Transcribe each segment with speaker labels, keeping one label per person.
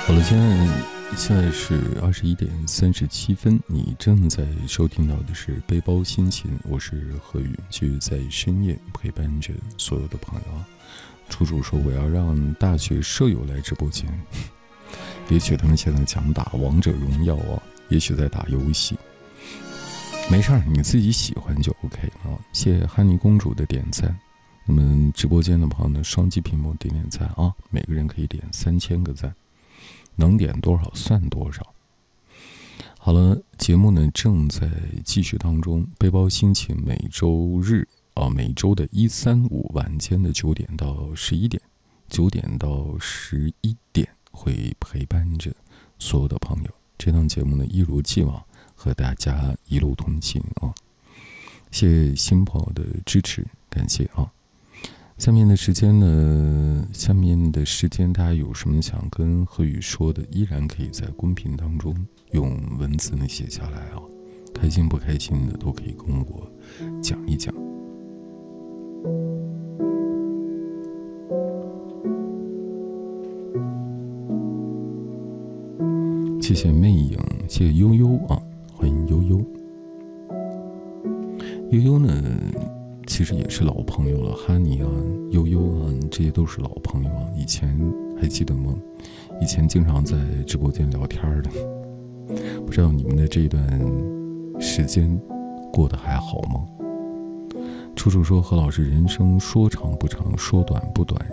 Speaker 1: 好了，现在是21:37，你正在收听到的是背包心情，我是何宇，继续在深夜陪伴着所有的朋友。楚楚说我要让大学舍友来直播间，也许他们现在讲打王者荣耀啊，也许在打游戏，没事儿，你自己喜欢就 OK 了。谢谢哈尼公主的点赞。那么直播间的朋友呢，双击屏幕点点赞啊，每个人可以点3000个赞，能点多少算多少。好了，节目呢正在继续当中，背包心情每周的1、3、5晚间的9点到11点，9点到11点会陪伴着所有的朋友。这档节目呢一如既往和大家一路同行啊！谢谢新朋友的支持，感谢啊！下面的时间大家有什么想跟何宇说的，依然可以在公屏当中用文字呢写下来啊，开心不开心的都可以跟我讲一讲。谢谢魅影，谢谢悠悠啊，欢迎悠悠。悠悠呢其实也是老朋友了，哈尼啊，悠悠啊，这些都是老朋友啊。以前还记得吗？以前经常在直播间聊天的，不知道你们的这段时间过得还好吗？楚楚说何老师，人生说长不长，说短不短，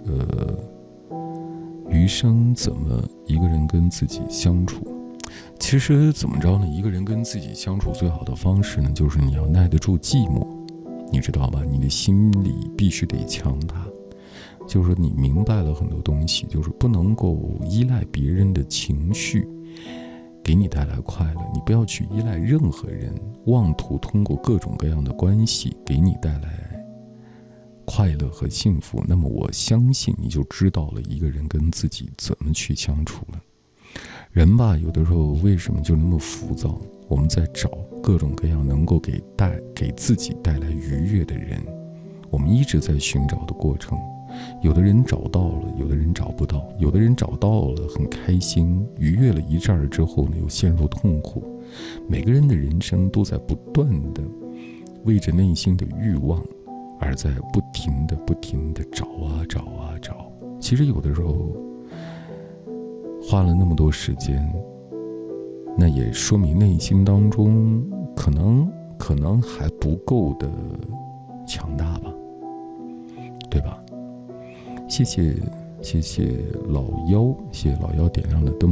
Speaker 1: 余生怎么一个人跟自己相处？其实怎么着呢？一个人跟自己相处最好的方式呢，就是你要耐得住寂寞。你知道吧？你的心里必须得强大，就是你明白了很多东西，就是不能够依赖别人的情绪给你带来快乐，你不要去依赖任何人，妄图通过各种各样的关系给你带来快乐和幸福。那么我相信你就知道了一个人跟自己怎么去相处了。人吧，有的时候为什么就那么浮躁？我们在找各种各样能够给自己带来愉悦的人，我们一直在寻找的过程。有的人找到了，有的人找不到，有的人找到了很开心，愉悦了一阵儿之后呢，又陷入痛苦。每个人的人生都在不断的为着内心的欲望而在不停的找啊找啊找。其实有的时候花了那么多时间，那也说明内心当中可能还不够的强大吧，对吧？谢谢老妖，谢谢老妖点亮的灯。